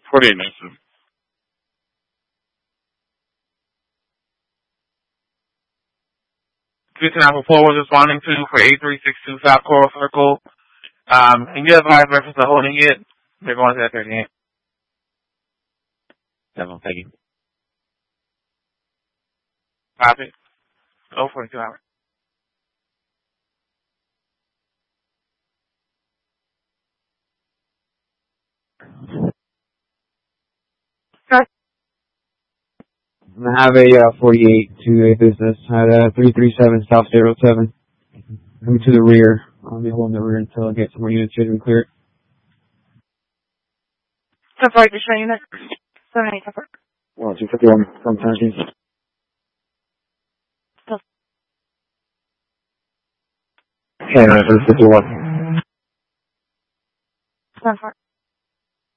48 Nixon. 59 was responding to for 8362 South Coral Circle. And you advise reference to holding it. They're going to that 38. Definitely, thank you. Copy. 42 hours. I'm going to have a 48 to a business at 337 South 07. Coming to the rear. I'll be holding the rear until I get some more units here to clear it. 10-4, additional unit. 78, 10-4. 251 from 17. Okay, 51. 10-4.